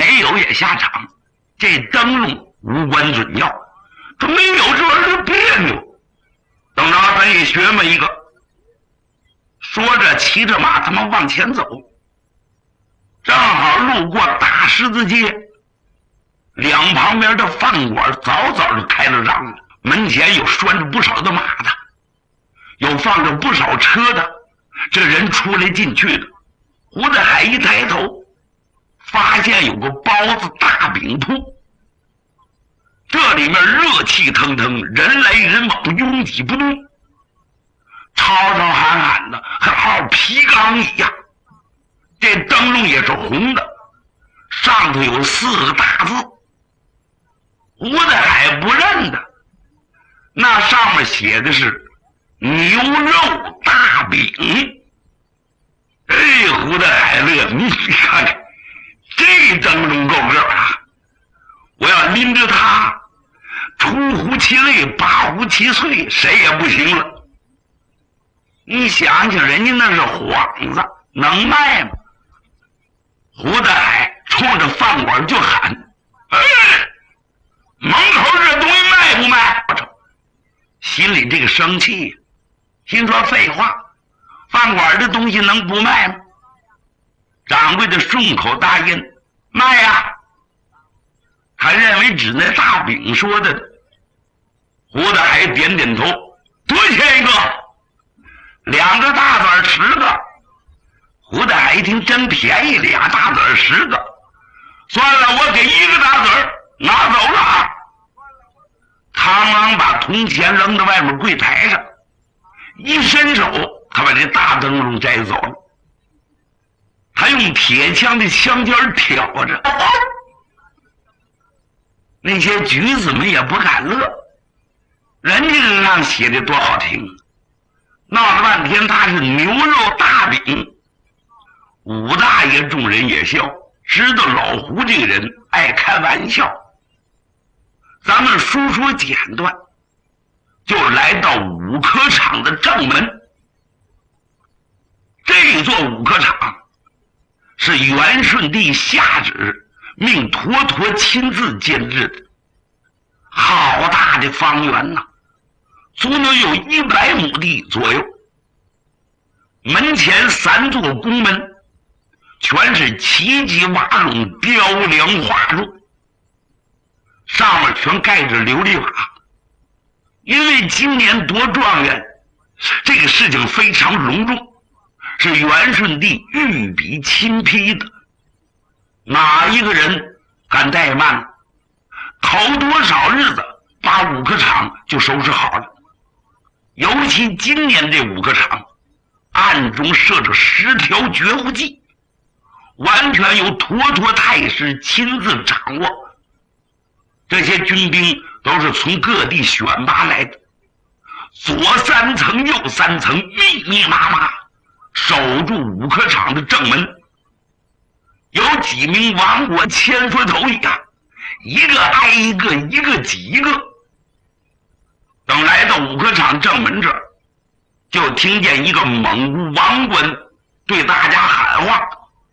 没有也下场。这灯笼无关准要，他没有这玩意儿别扭。等着咱也学么一个。说着骑着马他们往前走，正好路过大十字街，两旁边的饭馆早早就开了张了，门前有拴着不少的马的，有放着不少车的，这人出来进去的。胡大海一抬头，发现有个包子大饼铺，这里面热气腾腾，人来人往，拥挤不动，吵吵喊喊的，还好皮缸一样。这灯笼也是红的，上头有4个大字，胡大海不认得，那上面写的是牛肉大饼。哎，胡大海乐，你看看这灯笼够个啊！我要拎着它出乎其类，拔乎其碎，谁也不行了。你想想，人家那是幌子，能卖吗？胡大海冲着饭馆就喊：“哎，门口这东西卖不卖？”我操！心里这个生气，心说废话，饭馆的东西能不卖吗？掌柜的顺口答应：“卖呀！”他认为指那大饼说的。胡大海点点头：“多少钱一个？2个大子10个。”胡大海一听真便宜，2大子10个，算了，我给1个大子拿走了啊！螳螂把铜钱扔到外面柜台上，一伸手，他把这大灯笼摘走了。他用铁枪的枪尖挑着，那些举子们也不敢乐，人家这上写的多好听，闹了半天他是牛肉大饼。武大爷众人也笑，知道老胡这个人爱开玩笑。咱们说简短，就来到五科场的正门。这座五科场是元顺帝下旨命坨坨亲自监制的，好大的方圆呐，足能有100亩地左右。门前3座宫门全是奇迹瓦拢，雕梁画柱，上面全盖着琉璃瓦。因为今年夺状元，这个事情非常隆重，是元顺帝御笔亲批的。哪一个人敢怠慢？头多少日子把五科场就收拾好了。尤其今年这五科场暗中设着10条绝户计，完全由坨坨太师亲自掌握。这些军兵都是从各地选拔来的，左3层右3层，密密麻麻守住五科场的正门。有几名亡国千佛头一样，一个挨一个，一个挤一个。等来到五科场正门这儿，就听见一个蒙古王官对大家喊话：“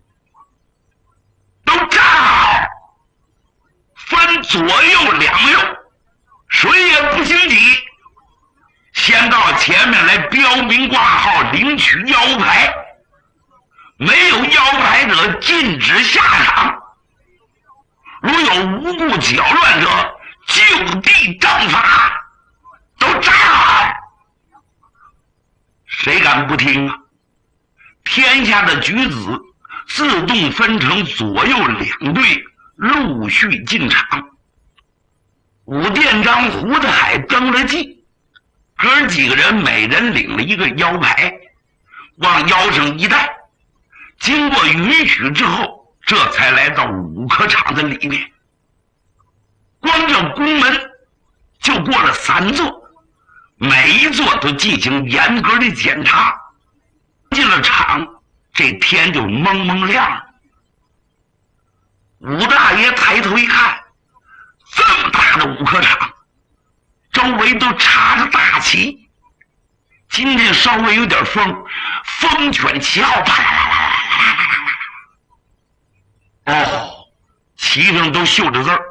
都站好，分左右2右，谁也不行挤。先到前面来标明挂号，领取腰牌，没有腰牌者禁止下场。如有无故搅乱者，就地正法。都站好！”谁敢不听啊？天下的举子自动分成左右2队，陆续进场。武殿章、胡大海登了记，哥几个人每人领了一个腰牌，往腰上一戴，经过允许之后，这才来到五科场的里面。光这宫门就过了3座，每一座都进行严格的检查。进了场，这天就蒙蒙亮了。武大爷抬头一看，这么大的五科场，周围都插着大旗。今天稍微有点风，风卷旗号，啪啦啦啦啦啦啦啦。哦， 皮上都绣着字儿。